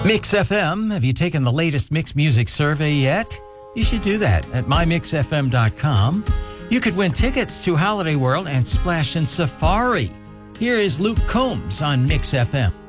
Mix FM, have you taken the latest Mix Music survey yet? You should do that at mymixfm.com. You could win tickets to Holiday World and Splash and Safari. Here is Luke Combs on Mix FM.